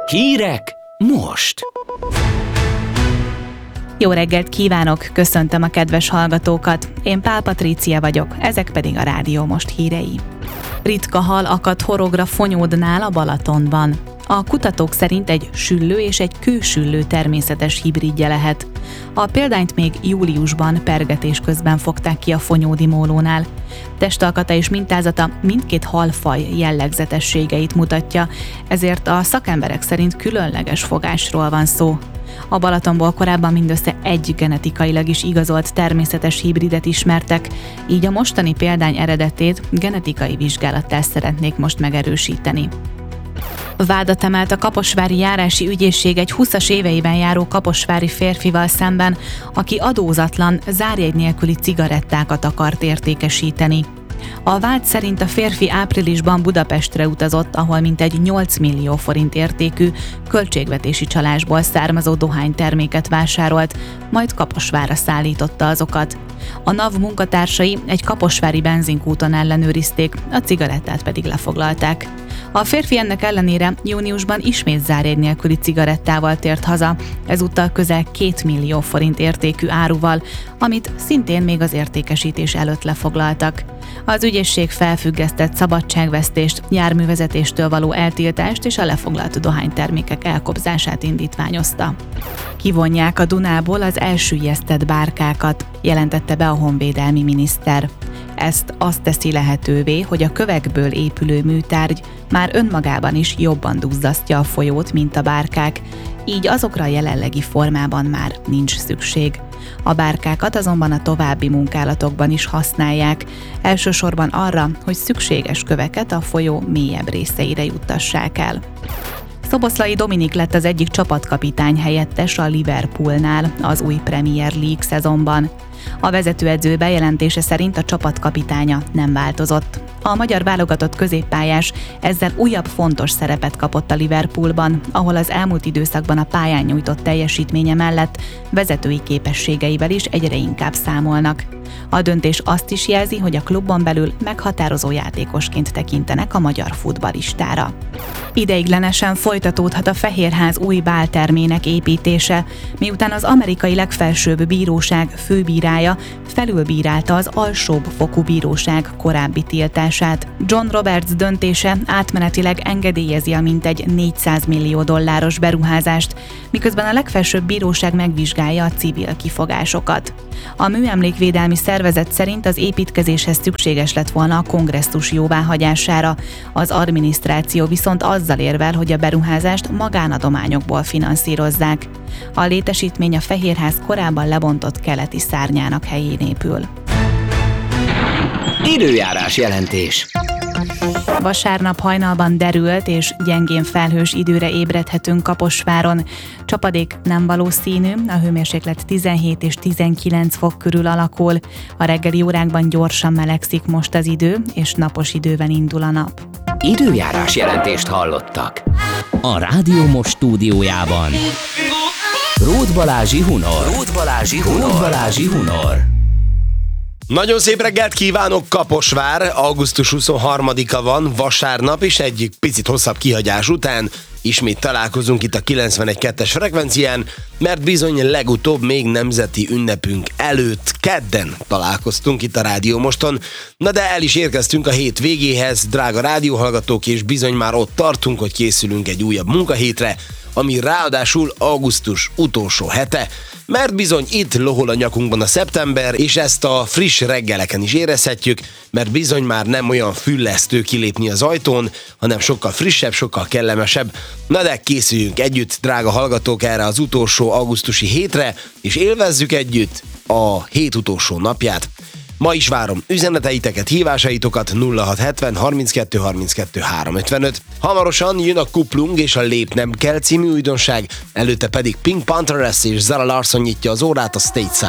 Hírek most! Jó reggelt kívánok, köszöntöm a kedves hallgatókat. Én Pál Patrícia vagyok, ezek pedig a Rádió Most hírei. Ritka hal akadt horogra Fonyódnál a Balatonban. A kutatók szerint egy süllő és egy kősüllő természetes hibridje lehet. A példányt még júliusban pergetés közben fogták ki a fonyódi mólónál. Testalkata és mintázata mindkét halfaj jellegzetességeit mutatja, ezért a szakemberek szerint különleges fogásról van szó. A Balatonból korábban mindössze egy genetikailag is igazolt természetes hibridet ismertek, így a mostani példány eredetét genetikai vizsgálattal szeretnék most megerősíteni. Vádat emelt a kaposvári járási ügyészség egy 20-as éveiben járó kaposvári férfival szemben, aki adózatlan, zárjegy nélküli cigarettákat akart értékesíteni. A vád szerint a férfi áprilisban Budapestre utazott, ahol mintegy 8 millió forint értékű, költségvetési csalásból származó dohányterméket vásárolt, majd Kaposvárra szállította azokat. A NAV munkatársai egy kaposvári benzinkúton ellenőrizték, a cigarettát pedig lefoglalták. A férfi ennek ellenére júniusban ismét zárjegy nélküli cigarettával tért haza, ezúttal közel 2 millió forint értékű áruval, amit szintén még az értékesítés előtt lefoglaltak. Az ügyészség felfüggesztett szabadságvesztést, járművezetéstől való eltiltást és a lefoglalt dohánytermékek elkobzását indítványozta. Kivonják a Dunából az elsüllyesztett bárkákat, jelentette be a honvédelmi miniszter. Ezt azt teszi lehetővé, hogy a kövekből épülő műtárgy már önmagában is jobban duzzasztja a folyót, mint a bárkák, így azokra a jelenlegi formában már nincs szükség. A bárkákat azonban a további munkálatokban is használják, elsősorban arra, hogy szükséges köveket a folyó mélyebb részeire juttassák el. Szoboszlai Dominik lett az egyik csapatkapitány helyettes a Liverpoolnál az új Premier League szezonban. A vezetőedző bejelentése szerint a csapatkapitánya nem változott. A magyar válogatott középpályás ezzel újabb fontos szerepet kapott a Liverpoolban, ahol az elmúlt időszakban a pályán nyújtott teljesítménye mellett vezetői képességeivel is egyre inkább számolnak. A döntés azt is jelzi, hogy a klubban belül meghatározó játékosként tekintenek a magyar futballistára. Ideiglenesen folytatódhat a Fehérház új báltermének építése, miután az amerikai legfelsőbb bíróság főbírája felülbírálta az alsóbb fokú bíróság korábbi tiltását. John Roberts döntése átmenetileg engedélyezi a mintegy $400 millió beruházást, miközben a legfelsőbb bíróság megvizsgálja a civil kifogásokat. A műemlékvédelmi szervezet szerint az építkezéshez szükséges lett volna a kongresszus jóváhagyására, az adminisztráció viszont azzal érvel, hogy a beruházást magánadományokból finanszírozzák. A létesítmény a Fehérház korábban lebontott keleti szárnyának helyén épül. Időjárás jelentés. Vasárnap hajnalban derült és gyengén felhős időre ébredhetünk Kaposváron. Csapadék nem valószínű, a hőmérséklet 17 és 19 fok körül alakul. A reggeli órákban gyorsan melegszik most az idő, és napos időben indul a nap. Időjárás jelentést hallottak. A Rádió Most stúdiójában Róth Balázsi Hunor. Nagyon szép reggelt kívánok, Kaposvár! Augusztus 23-a van, vasárnap, és egy picit hosszabb kihagyás után ismét találkozunk itt a 91.2-es frekvencián, mert bizony legutóbb még nemzeti ünnepünk előtt kedden találkoztunk itt a Rádió Moston. Na de el is érkeztünk a hét végéhez, drága rádióhallgatók, és bizony már ott tartunk, hogy készülünk egy újabb munkahétre, ami ráadásul augusztus utolsó hete, mert bizony itt lohol a nyakunkban a szeptember, és ezt a friss reggeleken is érezhetjük, mert bizony már nem olyan füllesztő kilépni az ajtón, hanem sokkal frissebb, sokkal kellemesebb. Na de készüljünk együtt, drága hallgatók, erre az utolsó augusztusi hétre, és élvezzük együtt a hét utolsó napját. Ma is várom üzeneteiteket, hívásaitokat 0670 32 32 355. Hamarosan jön a Kuplung és a Lép nem kell című újdonság, előtte pedig Pink Panther lesz és Zara Larsson nyitja az órát a Stateside.